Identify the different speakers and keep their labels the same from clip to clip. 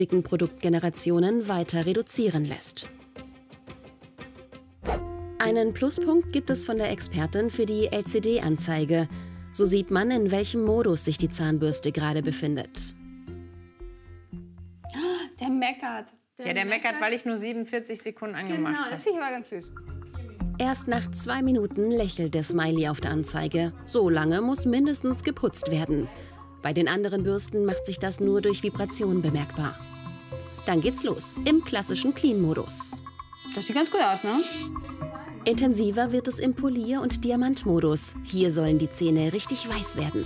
Speaker 1: Produktgenerationen weiter reduzieren lässt. Einen Pluspunkt gibt es von der Expertin für die LCD-Anzeige. So sieht man, in welchem Modus sich die Zahnbürste gerade befindet.
Speaker 2: Der meckert.
Speaker 3: Der meckert, weil ich nur 47 Sekunden angemacht habe.
Speaker 2: Genau, das finde ich aber ganz süß.
Speaker 1: Erst nach 2 Minuten lächelt der Smiley auf der Anzeige. So lange muss mindestens geputzt werden. Bei den anderen Bürsten macht sich das nur durch Vibration bemerkbar. Dann geht's los, im klassischen Clean-Modus.
Speaker 2: Das sieht ganz gut aus, ne?
Speaker 1: Intensiver wird es im Polier- und Diamant-Modus. Hier sollen die Zähne richtig weiß werden.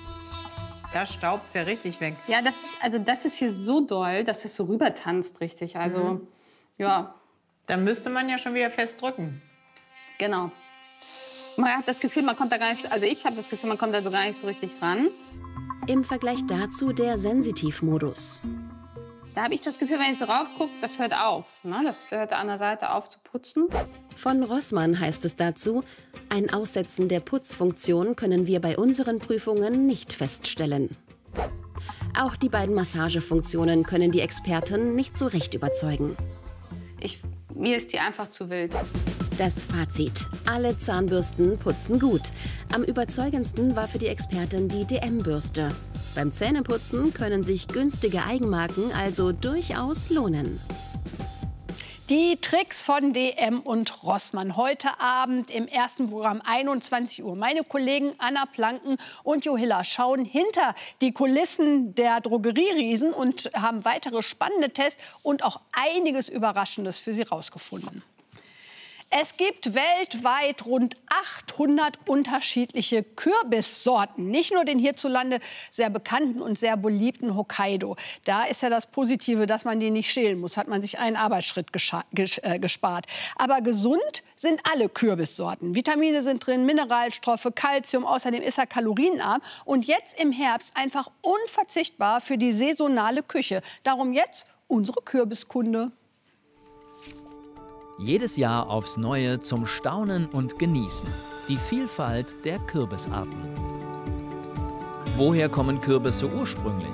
Speaker 3: Da staubt es ja richtig weg.
Speaker 2: Ja, das ist hier so doll, dass es so rüber tanzt, richtig. Also, ja.
Speaker 3: Da müsste man ja schon wieder fest drücken.
Speaker 2: Genau. Man hat das Gefühl, man kommt da gar nicht, also ich habe das Gefühl, man kommt da so gar nicht so richtig ran.
Speaker 1: Im Vergleich dazu der Sensitiv-Modus.
Speaker 2: Da habe ich das Gefühl, wenn ich so rauf gucke, das hört auf. Ne? Das hört an der Seite auf zu putzen.
Speaker 1: Von Rossmann heißt es dazu, ein Aussetzen der Putzfunktion können wir bei unseren Prüfungen nicht feststellen. Auch die beiden Massagefunktionen können die Experten nicht so recht überzeugen.
Speaker 2: Mir ist die einfach zu wild.
Speaker 1: Das Fazit: Alle Zahnbürsten putzen gut. Am überzeugendsten war für die Expertin die DM-Bürste. Beim Zähneputzen können sich günstige Eigenmarken also durchaus lohnen.
Speaker 4: Die Tricks von DM und Rossmann heute Abend im ersten Programm 21 Uhr. Meine Kollegen Anna Planken und Johilla schauen hinter die Kulissen der Drogerieriesen und haben weitere spannende Tests und auch einiges Überraschendes für Sie rausgefunden. Es gibt weltweit rund 800 unterschiedliche Kürbissorten. Nicht nur den hierzulande sehr bekannten und sehr beliebten Hokkaido. Da ist ja das Positive, dass man den nicht schälen muss. Hat man sich einen Arbeitsschritt gespart. Aber gesund sind alle Kürbissorten. Vitamine sind drin, Mineralstoffe, Kalzium. Außerdem ist er kalorienarm. Und jetzt im Herbst einfach unverzichtbar für die saisonale Küche. Darum jetzt unsere Kürbiskunde.
Speaker 5: Jedes Jahr aufs Neue zum Staunen und Genießen. Die Vielfalt der Kürbisarten. Woher kommen Kürbisse ursprünglich?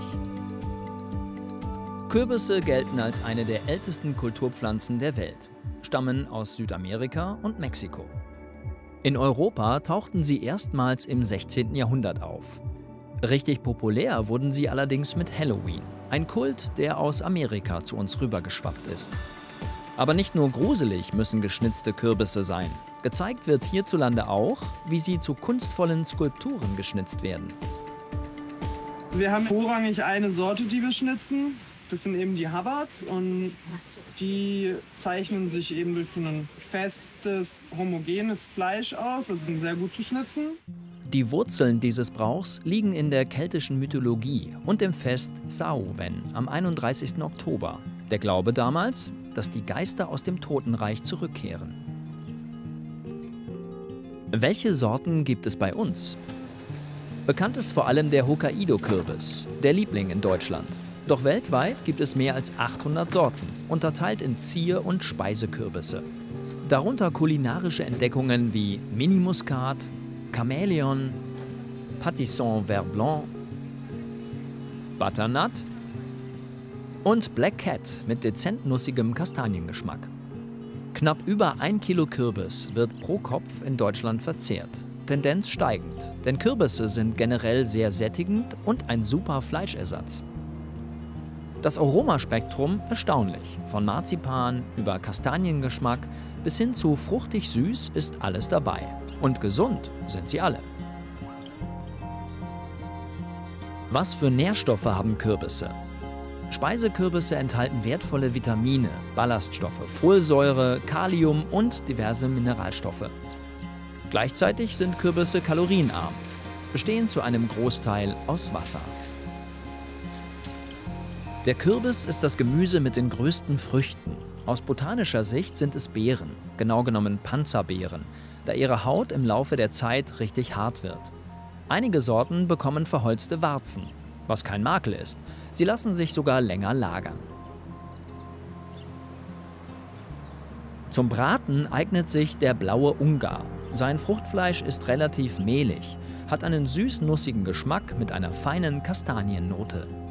Speaker 5: Kürbisse gelten als eine der ältesten Kulturpflanzen der Welt, stammen aus Südamerika und Mexiko. In Europa tauchten sie erstmals im 16. Jahrhundert auf. Richtig populär wurden sie allerdings mit Halloween, ein Kult, der aus Amerika zu uns rübergeschwappt ist. Aber nicht nur gruselig müssen geschnitzte Kürbisse sein. Gezeigt wird hierzulande auch, wie sie zu kunstvollen Skulpturen geschnitzt werden.
Speaker 6: Wir haben vorrangig eine Sorte, die wir schnitzen. Das sind eben die Habbards und die zeichnen sich eben durch so ein festes, homogenes Fleisch aus. Also sind sehr gut zu schnitzen.
Speaker 5: Die Wurzeln dieses Brauchs liegen in der keltischen Mythologie und im Fest Samhain am 31. Oktober. Der Glaube damals, dass die Geister aus dem Totenreich zurückkehren. Welche Sorten gibt es bei uns? Bekannt ist vor allem der Hokkaido-Kürbis, der Liebling in Deutschland. Doch weltweit gibt es mehr als 800 Sorten, unterteilt in Zier- und Speisekürbisse. Darunter kulinarische Entdeckungen wie Mini-Muskat, Chamäleon, Pâtisson Vert Blanc, Butternut und Black Cat mit dezent nussigem Kastaniengeschmack. Knapp über 1 Kilo Kürbis wird pro Kopf in Deutschland verzehrt. Tendenz steigend, denn Kürbisse sind generell sehr sättigend und ein super Fleischersatz. Das Aromaspektrum erstaunlich. Von Marzipan über Kastaniengeschmack bis hin zu fruchtig süß ist alles dabei. Und gesund sind sie alle. Was für Nährstoffe haben Kürbisse? Speisekürbisse enthalten wertvolle Vitamine, Ballaststoffe, Folsäure, Kalium und diverse Mineralstoffe. Gleichzeitig sind Kürbisse kalorienarm, bestehen zu einem Großteil aus Wasser. Der Kürbis ist das Gemüse mit den größten Früchten. Aus botanischer Sicht sind es Beeren, genau genommen Panzerbeeren, da ihre Haut im Laufe der Zeit richtig hart wird. Einige Sorten bekommen verholzte Warzen, was kein Makel ist. Sie lassen sich sogar länger lagern. Zum Braten eignet sich der blaue Ungar. Sein Fruchtfleisch ist relativ mehlig, hat einen süß-nussigen Geschmack mit einer feinen Kastaniennote.